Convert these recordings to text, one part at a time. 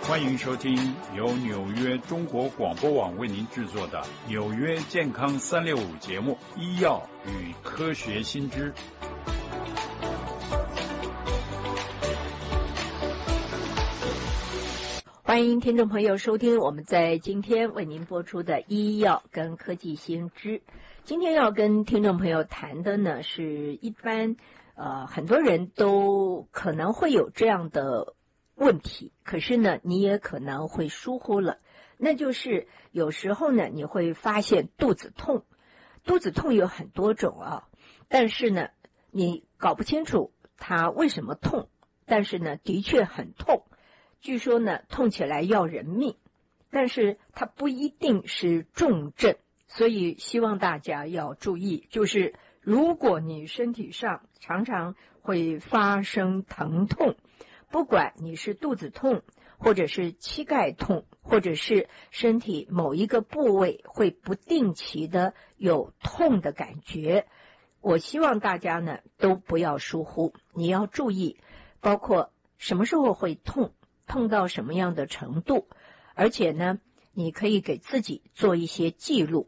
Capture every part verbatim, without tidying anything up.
欢迎收听由纽约中国广播网为您制作的纽约健康三六五节目《医药与科学新知》。 欢迎听众朋友收听我们在今天为您播出的医药跟科技新知。今天要跟听众朋友谈的呢，是一般呃很多人都可能会有这样的问题，可是呢你也可能会疏忽了，那就是有时候呢你会发现肚子痛，肚子痛有很多种啊，但是呢你搞不清楚它为什么痛，但是呢的确很痛，据说呢痛起来要人命，但是它不一定是重症，所以希望大家要注意，就是如果你身体上常常会发生疼痛，不管你是肚子痛，或者是膝盖痛，或者是身体某一个部位会不定期的有痛的感觉，我希望大家呢都不要疏忽，你要注意，包括什么时候会痛，痛到什么样的程度，而且呢你可以给自己做一些记录。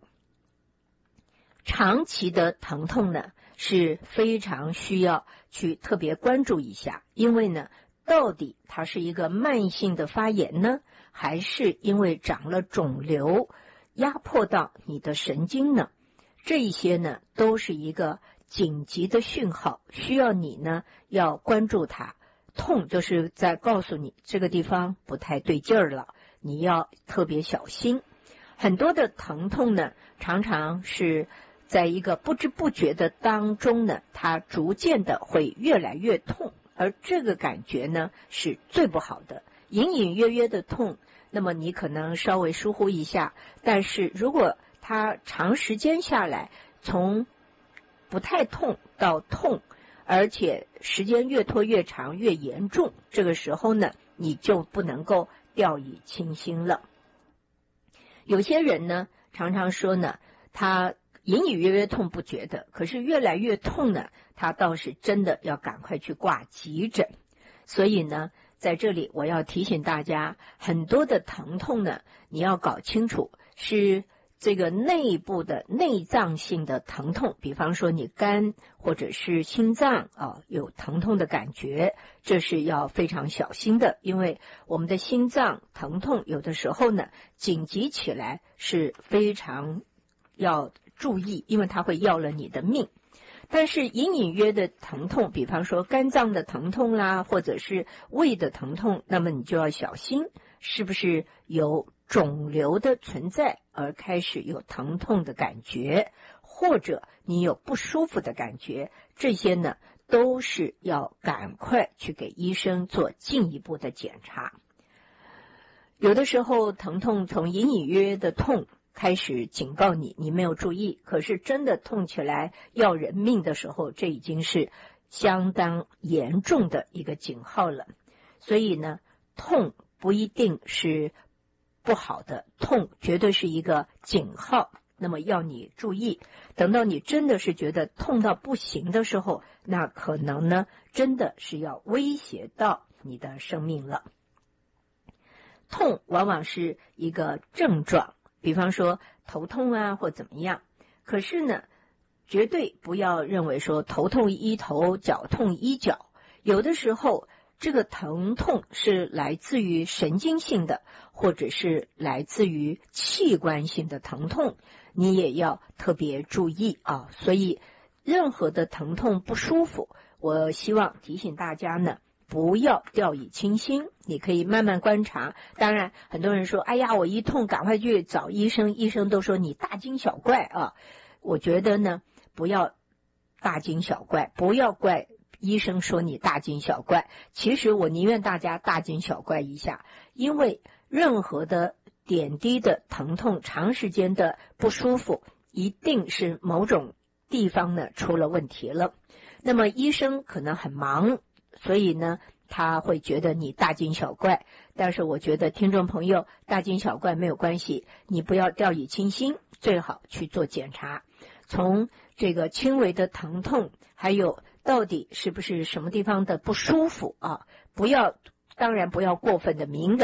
长期的疼痛呢是非常需要去特别关注一下，因为呢到底它是一个慢性的发炎呢，还是因为长了肿瘤压迫到你的神经呢？这一些呢都是一个紧急的讯号，需要你呢要关注它。痛就是在告诉你这个地方不太对劲儿了，你要特别小心。很多的疼痛呢常常是在一个不知不觉的当中呢，它逐渐的会越来越痛，而这个感觉呢是最不好的，隐隐约约的痛，那么你可能稍微疏忽一下，但是如果它长时间下来，从不太痛到痛，而且时间越拖越长越严重，这个时候呢你就不能够掉以轻心了。有些人呢常常说呢他隐隐约约痛不觉得，可是越来越痛呢，他倒是真的要赶快去挂急诊。所以呢在这里我要提醒大家，很多的疼痛呢你要搞清楚是这个内部的内脏性的疼痛，比方说你肝或者是心脏啊有疼痛的感觉，这是要非常小心的，因为我们的心脏疼痛有的时候呢紧急起来是非常要注意，因为它会要了你的命。但是隐隐约的疼痛，比方说肝脏的疼痛啦，或者是胃的疼痛，那么你就要小心是不是有肿瘤的存在而开始有疼痛的感觉，或者你有不舒服的感觉，这些呢都是要赶快去给医生做进一步的检查。有的时候疼痛从隐隐约约的痛开始警告你，你没有注意，可是真的痛起来要人命的时候，这已经是相当严重的一个警号了。所以呢痛不一定是不好的，痛绝对是一个警号，那么要你注意，等到你真的是觉得痛到不行的时候，那可能呢真的是要威胁到你的生命了。痛往往是一个症状，比方说头痛啊或怎么样，可是呢绝对不要认为说头痛医头脚痛医脚，有的时候这个疼痛是来自于神经性的，或者是来自于器官性的疼痛，你也要特别注意啊。所以任何的疼痛不舒服，我希望提醒大家呢不要掉以轻心，你可以慢慢观察。当然很多人说哎呀我一痛赶快去找医生，医生都说你大惊小怪啊。我觉得呢不要大惊小怪，不要怪医生说你大惊小怪，其实我宁愿大家大惊小怪一下，因为任何的点滴的疼痛，长时间的不舒服，一定是某种地方呢出了问题了。那么医生可能很忙，所以呢他会觉得你大惊小怪，但是我觉得听众朋友大惊小怪没有关系，你不要掉以轻心，最好去做检查，从这个轻微的疼痛，还有到底是不是什么地方的不舒服啊，不要当然不要过分的敏感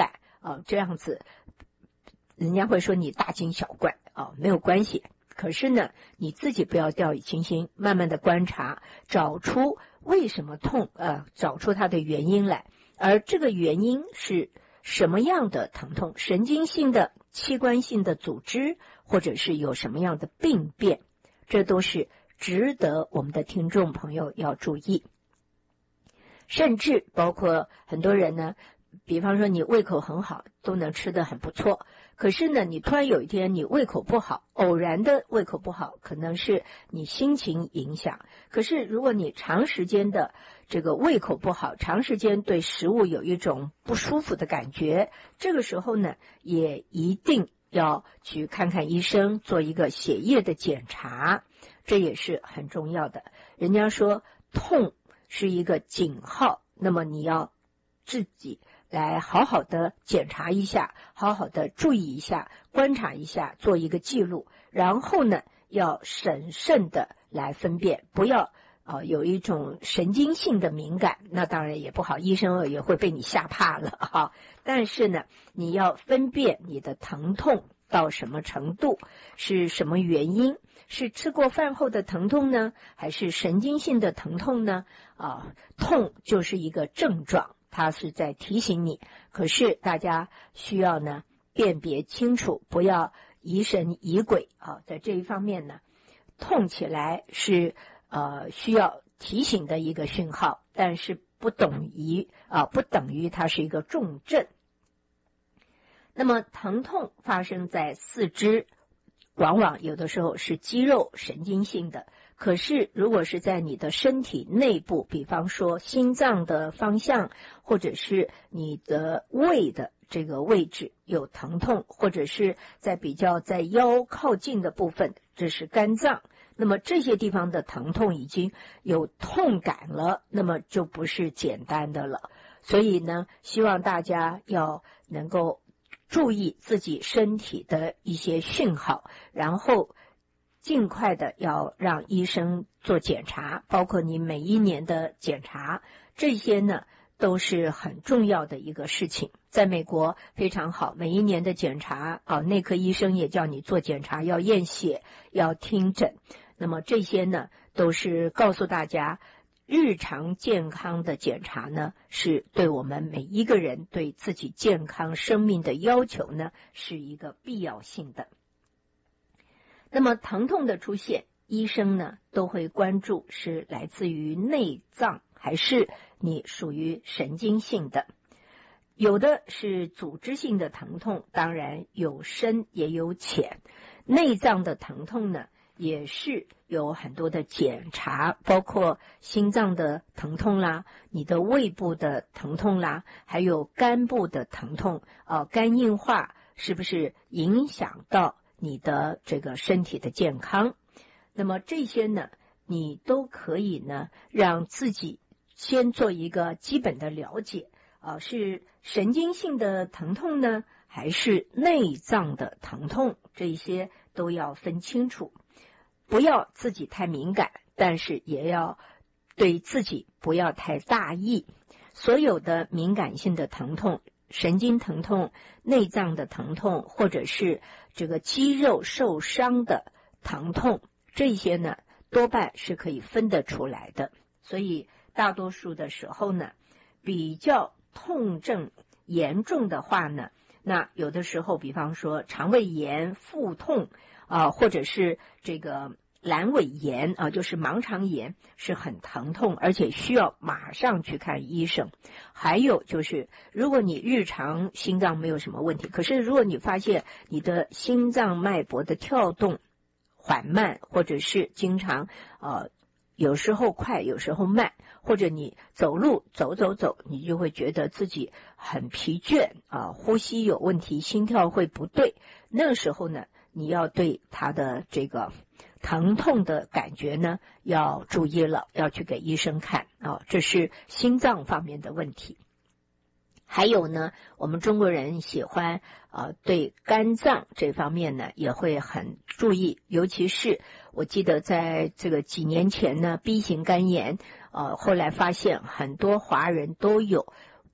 啊，这样子人家会说你大惊小怪啊，没有关系。可是呢，你自己不要掉以轻心，慢慢的观察，找出为什么痛，呃，找出它的原因来。而这个原因是什么样的疼痛？神经性的、器官性的组织，或者是有什么样的病变？这都是值得我们的听众朋友要注意。甚至包括很多人呢，比方说你胃口很好，都能吃得很不错，可是呢，你突然有一天你胃口不好，偶然的胃口不好，可能是你心情影响。可是如果你长时间的这个胃口不好，长时间对食物有一种不舒服的感觉，这个时候呢，也一定要去看看医生，做一个血液的检查，这也是很重要的。人家说痛是一个警号，那么你要自己来好好的检查一下，好好的注意一下，观察一下，做一个记录，然后呢，要审慎的来分辨，不要呃有一种神经性的敏感，那当然也不好，医生也会被你吓怕了哈。但是呢，你要分辨你的疼痛到什么程度，是什么原因，是吃过饭后的疼痛呢，还是神经性的疼痛呢？啊，痛就是一个症状，它是在提醒你，可是大家需要呢辨别清楚，不要疑神疑鬼啊。在这一方面呢，痛起来是呃需要提醒的一个讯号，但是不等于啊不等于它是一个重症。那么疼痛发生在四肢，往往有的时候是肌肉神经性的，可是如果是在你的身体内部，比方说心脏的方向，或者是你的胃的这个位置有疼痛，或者是在比较在腰靠近的部分，这是肝脏，那么这些地方的疼痛已经有痛感了，那么就不是简单的了。所以呢，希望大家要能够注意自己身体的一些讯号，然后尽快的要让医生做检查，包括你每一年的检查，这些呢都是很重要的一个事情。在美国非常好，每一年的检查啊，内科医生也叫你做检查，要验血，要听诊。那么这些呢都是告诉大家，日常健康的检查呢，是对我们每一个人对自己健康生命的要求呢，是一个必要性的。那么疼痛的出现，医生呢都会关注是来自于内脏，还是你属于神经性的。有的是组织性的疼痛，当然有深也有浅。内脏的疼痛呢，也是有很多的检查，包括心脏的疼痛啦，你的胃部的疼痛啦，还有肝部的疼痛，呃，肝硬化是不是影响到你的这个身体的健康？那么这些呢，你都可以呢，让自己先做一个基本的了解，呃，是神经性的疼痛呢，还是内脏的疼痛？这些都要分清楚。不要自己太敏感，但是也要对自己不要太大意。所有的敏感性的疼痛，神经疼痛、内脏的疼痛，或者是这个肌肉受伤的疼痛，这些呢多半是可以分得出来的。所以大多数的时候呢，比较痛症严重的话呢，那有的时候比方说肠胃炎、腹痛啊、呃，或者是这个阑尾炎啊、呃，就是盲肠炎，是很疼痛，而且需要马上去看医生。还有就是，如果你日常心脏没有什么问题，可是如果你发现你的心脏脉搏的跳动缓慢，或者是经常呃有时候快，有时候慢，或者你走路走走走，你就会觉得自己很疲倦啊、呃，呼吸有问题，心跳会不对，那个时候呢，你要对他的这个疼痛的感觉呢要注意了，要去给医生看啊，这是心脏方面的问题。还有呢，我们中国人喜欢呃对肝脏这方面呢也会很注意，尤其是我记得在这个几年前呢 B 型肝炎呃后来发现很多华人都有，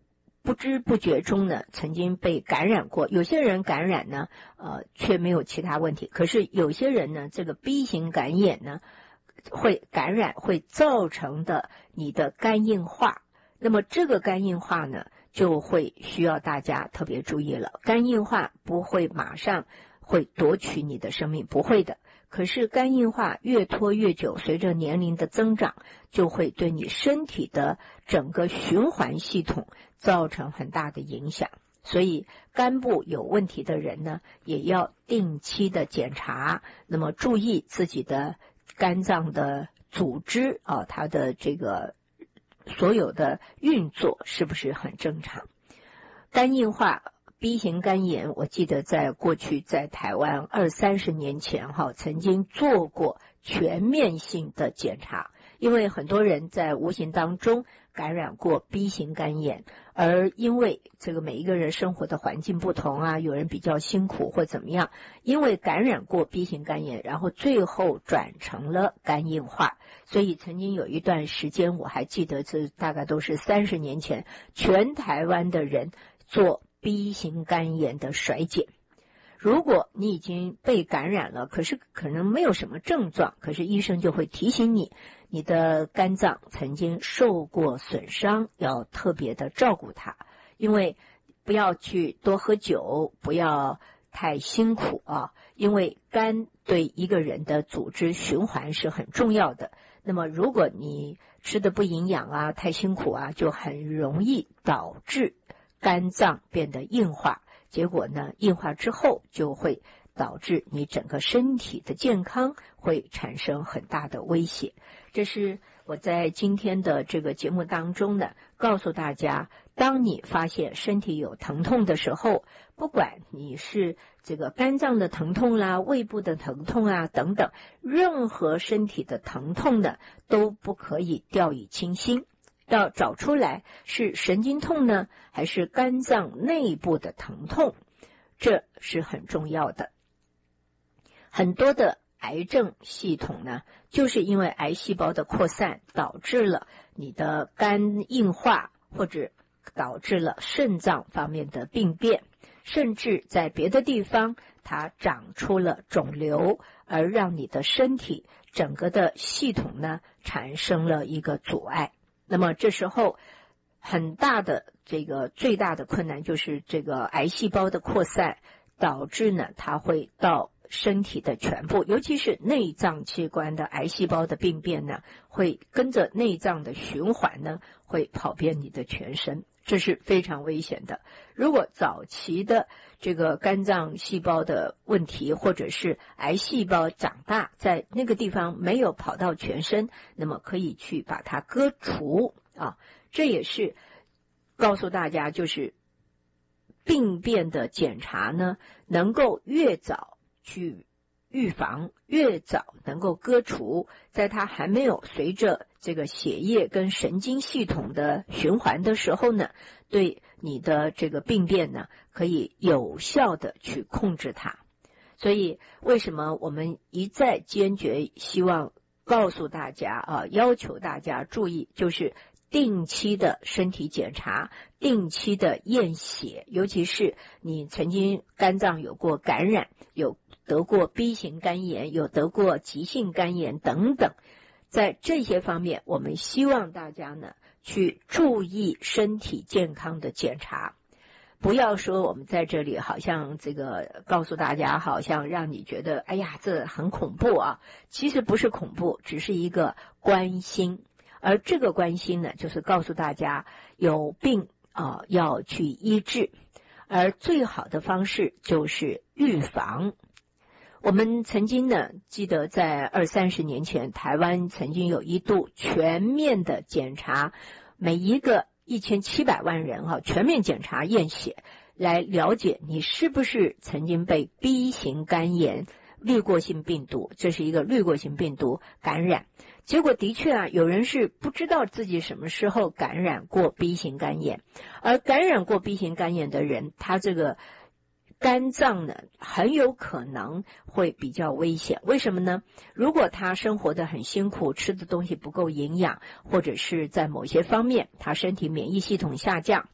不知不觉中呢，曾经被感染过。有些人感染呢，呃，却没有其他问题。可是有些人呢，这个 B 型肝炎呢，会感染会造成的你的肝硬化。那么这个肝硬化呢，就会需要大家特别注意了。肝硬化不会马上会夺取你的生命，不会的。可是肝硬化越拖越久，随着年龄的增长，就会对你身体的整个循环系统造成很大的影响。所以肝部有问题的人呢，也要定期的检查，那么注意自己的肝脏的组织啊，它的这个所有的运作是不是很正常。肝硬化B 型肝炎，我记得在过去在台湾二三十年前哈，曾经做过全面性的检查，因为很多人在无形当中感染过 B 型肝炎，而因为这个每一个人生活的环境不同啊，有人比较辛苦或怎么样，因为感染过 B 型肝炎，然后最后转成了肝硬化，所以曾经有一段时间，我还记得这大概都是三十年前，全台湾的人做B 型肝炎的衰减。如果你已经被感染了，可是可能没有什么症状，可是医生就会提醒你，你的肝脏曾经受过损伤，要特别的照顾它。因为不要去多喝酒，不要太辛苦啊，因为肝对一个人的组织循环是很重要的。那么如果你吃的不营养啊，太辛苦啊，就很容易导致肝脏变得硬化，结果呢，硬化之后就会导致你整个身体的健康会产生很大的威胁。这是我在今天的这个节目当中呢，告诉大家，当你发现身体有疼痛的时候，不管你是这个肝脏的疼痛啦、胃部的疼痛啊等等，任何身体的疼痛呢，都不可以掉以轻心。要找出来是神经痛呢，还是肝脏内部的疼痛，这是很重要的。很多的癌症系统呢，就是因为癌细胞的扩散导致了你的肝硬化，或者导致了肾脏方面的病变，甚至在别的地方它长出了肿瘤，而让你的身体整个的系统呢产生了一个阻碍。那么这时候很大的这个最大的困难就是这个癌细胞的扩散，导致呢它会到身体的全部，尤其是内脏器官的癌细胞的病变呢，会跟着内脏的循环呢，会跑遍你的全身，这是非常危险的。如果早期的这个肝脏细胞的问题，或者是癌细胞长大在那个地方没有跑到全身，那么可以去把它割除啊。这也是告诉大家，就是病变的检查呢，能够越早去预防，越早能够割除，在它还没有随着这个血液跟神经系统的循环的时候呢，对你的这个病变呢，可以有效的去控制它。所以为什么我们一再坚决希望告诉大家啊，要求大家注意，就是定期的身体检查，定期的验血，尤其是你曾经肝脏有过感染，有得过 B 型肝炎，有得过急性肝炎等等，在这些方面我们希望大家呢去注意身体健康的检查。不要说我们在这里好像这个告诉大家，好像让你觉得哎呀这很恐怖啊，其实不是恐怖，只是一个关心。而这个关心呢，就是告诉大家有病啊、呃、要去医治，而最好的方式就是预防。我们曾经呢，记得在二三十年前，台湾曾经有一度全面的检查每一个一千七百万人哈、啊，全面检查验血，来了解你是不是曾经被 B 型肝炎滤过性病毒，这是一个滤过性病毒感染。结果的确啊，有人是不知道自己什么时候感染过 B 型肝炎，而感染过 B 型肝炎的人，他这个肝脏呢很有可能会比较危险。为什么呢？如果他生活得很辛苦，吃的东西不够营养，或者是在某些方面他身体免疫系统下降，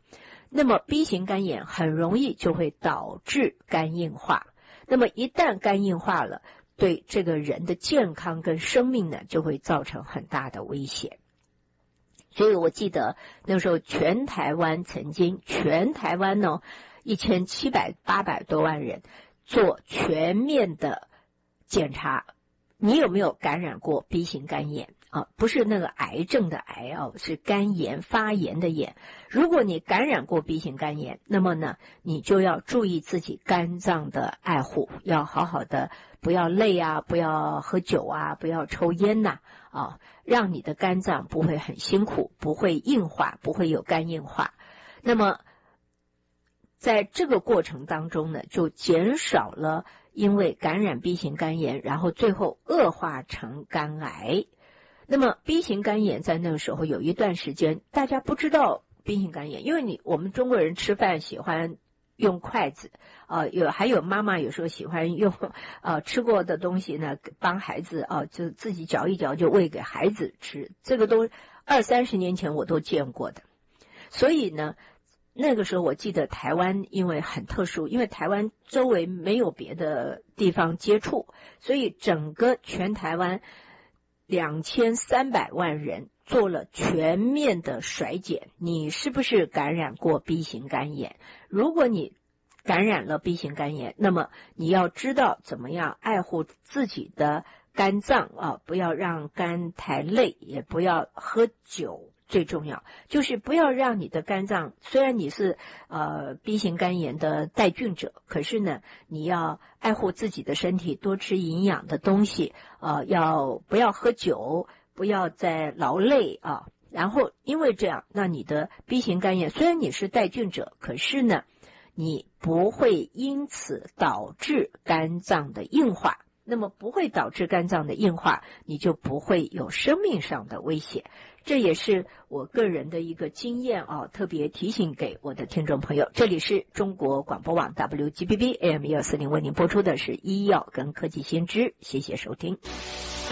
那么 B 型肝炎很容易就会导致肝硬化。那么一旦肝硬化了，对这个人的健康跟生命呢，就会造成很大的威胁。所以我记得那时候全台湾曾经全台湾呢一千七百八百多万人做全面的检查，你有没有感染过 B 型肝炎啊？不是那个癌症的癌啊，是肝炎发炎的炎。如果你感染过 B 型肝炎，那么呢，你就要注意自己肝脏的爱护，要好好的，不要累啊，不要喝酒啊，不要抽烟呐 啊, 啊，让你的肝脏不会很辛苦，不会硬化，不会有肝硬化。那么在这个过程当中呢，就减少了因为感染 B 型肝炎，然后最后恶化成肝癌。那么 B 型肝炎在那个时候有一段时间大家不知道 B 型肝炎，因为你我们中国人吃饭喜欢用筷子，呃，有还有妈妈有时候喜欢用呃吃过的东西呢，帮孩子啊、呃，就自己嚼一嚼就喂给孩子吃，这个都二三十年前我都见过的。所以呢，那个时候我记得台湾因为很特殊，因为台湾周围没有别的地方接触，所以整个全台湾两千三百万人做了全面的筛检，你是不是感染过 B 型肝炎？如果你感染了 B 型肝炎，那么你要知道怎么样爱护自己的肝脏啊，不要让肝太累，也不要喝酒。最重要就是不要让你的肝脏，虽然你是呃 B 型肝炎的带菌者，可是呢，你要爱护自己的身体，多吃营养的东西，呃，要不要喝酒，不要再劳累啊。然后因为这样，那你的 B 型肝炎虽然你是带菌者，可是呢，你不会因此导致肝脏的硬化。那么不会导致肝脏的硬化，你就不会有生命上的威胁。这也是我个人的一个经验啊，特别提醒给我的听众朋友。这里是中国广播网 W G B B A M 一二四零为您播出的是医药跟科技新知，谢谢收听。